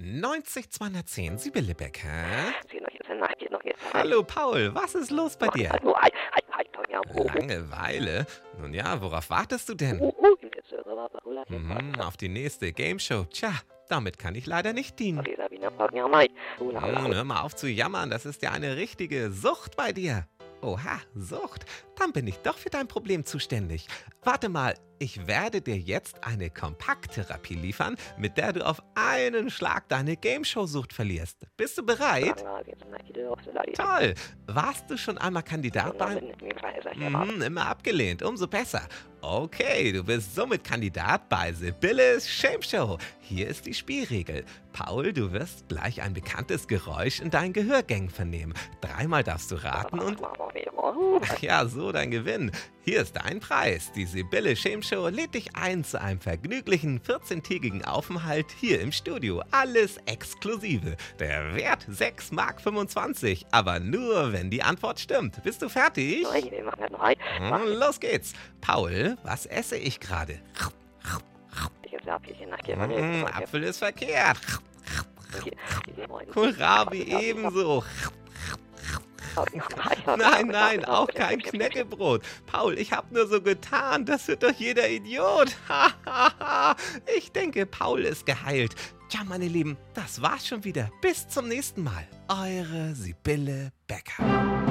90 210, Sibylle Becker. Geht noch jetzt. Hallo Paul, was ist los bei dir? Hallo, hi, hi, hi, Tonja. Langeweile? Nun ja, worauf wartest du denn? Auf die nächste Gameshow. Tja, damit kann ich leider nicht dienen. Nun, hör mal auf zu jammern, das ist ja eine richtige Sucht bei dir. Oha, Sucht. Dann bin ich doch für dein Problem zuständig. Warte mal, ich werde dir jetzt eine Kompakttherapie liefern, mit der du auf einen Schlag deine Gameshow-Sucht verlierst. Bist du bereit? Toll. Warst du schon einmal Kandidat beim... immer abgelehnt, umso besser. Okay, du bist somit Kandidat bei Sibylles Shame Show. Hier ist die Spielregel. Paul, du wirst gleich ein bekanntes Geräusch in deinen Gehörgängen vernehmen. 3-mal darfst du raten und... Ach ja, so dein Gewinn. Hier ist dein Preis. Die Sibylle Shame Show lädt dich ein zu einem vergnüglichen 14-tägigen Aufenthalt hier im Studio. Alles exklusive. Der Wert 6,25 Mark, aber nur, wenn die Antwort stimmt. Bist du fertig? Los geht's. Paul, was esse ich gerade? Apfel ist verkehrt. Kohlrabi ebenso. Nein, auch kein Knäckebrot. Paul, ich hab nur so getan. Das wird doch jeder Idiot. Ich denke, Paul ist geheilt. Tja, meine Lieben, das war's schon wieder. Bis zum nächsten Mal. Eure Sibylle Becker.